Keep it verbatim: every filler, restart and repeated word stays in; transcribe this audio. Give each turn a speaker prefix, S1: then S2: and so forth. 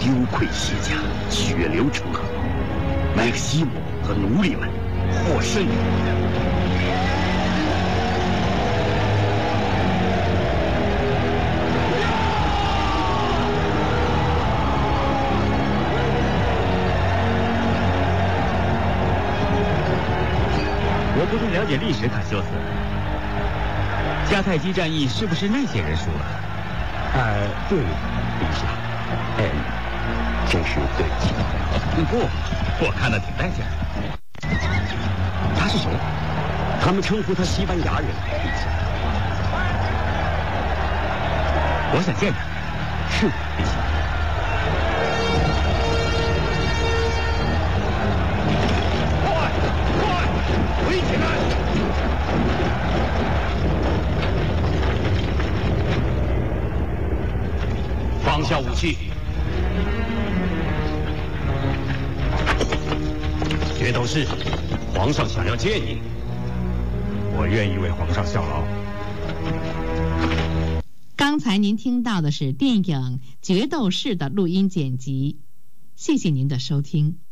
S1: 羞愧西甲，血流成河。麦克西姆和奴隶们获胜。
S2: 我不太了解历史，卡修斯。迦太基战役是不是那些人输了？
S1: 呃，对，陛下。嗯，真是对不起。
S2: 不，我看得挺带劲儿。他是谁？
S1: 他们称呼他西班牙人，陛下。
S2: 我想见他。
S1: 是，陛下。围起来！放下武器。决斗士，皇上想要见你。我愿意为皇上效劳。
S3: 刚才您听到的是电影《决斗士》的录音剪辑，谢谢您的收听。